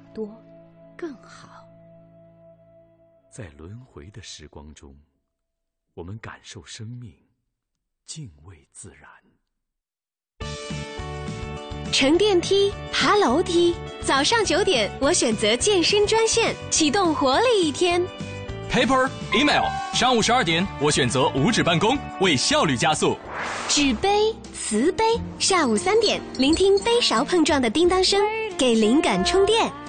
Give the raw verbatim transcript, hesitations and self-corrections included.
多，更好。 在轮回的时光中，我们感受生命，敬畏自然。 乘电梯，爬楼梯，早上九点，我选择健身专线，启动活力一天。 Paper, email， 上午十二点，我选择无纸办公，为效率加速。 纸杯、瓷杯，下午三点，聆听杯勺碰撞的叮当声，给灵感充电。